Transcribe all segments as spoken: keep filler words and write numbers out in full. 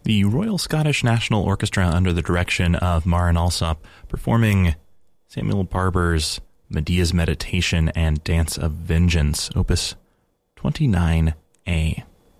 The Royal Scottish National Orchestra, under the direction of Maren Alsop, performing Samuel Barber's Medea's Meditation and Dance of Vengeance, Opus twenty-nine A.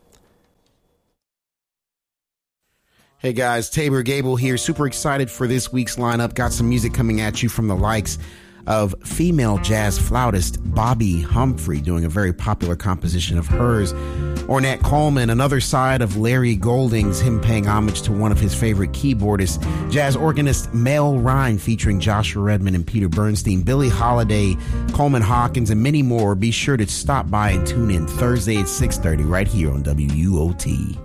Hey guys, Tabor Gable here. Super excited for this week's lineup. Got some music coming at you from the likes of female jazz flautist Bobby Humphrey doing a very popular composition of hers. Ornette Coleman, another side of Larry Golding's, him paying homage to one of his favorite keyboardists. Jazz organist Mel Rhine featuring Joshua Redman and Peter Bernstein. Billie Holiday, Coleman Hawkins, and many more. Be sure to stop by and tune in Thursday at six thirty right here on W U O T.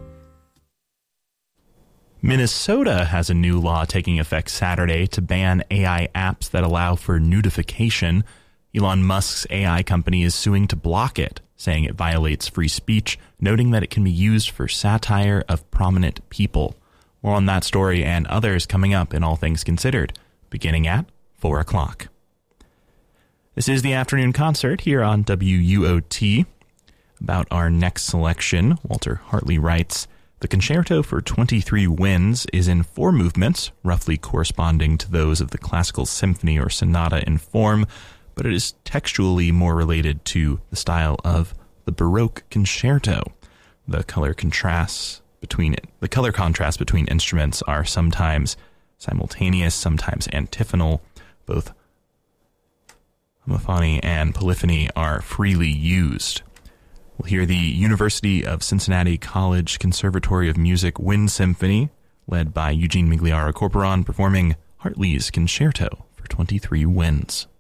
Minnesota has a new law taking effect Saturday to ban A I apps that allow for nudification. Elon Musk's A I company is suing to block it, saying it violates free speech, noting that it can be used for satire of prominent people. More on that story and others coming up in All Things Considered, beginning at four o'clock. This is the afternoon concert here on W U O T. About our next selection, Walter Hartley writes, "The Concerto for twenty-three Winds is in four movements, roughly corresponding to those of the classical symphony or sonata in form, but it is textually more related to the style of the Baroque concerto. The color contrasts between it, the color contrasts between instruments are sometimes simultaneous, sometimes antiphonal. Both homophony and polyphony are freely used." We'll hear the University of Cincinnati College Conservatory of Music Wind Symphony, led by Eugene Migliara Corporon, performing Hartley's Concerto for twenty-three Winds.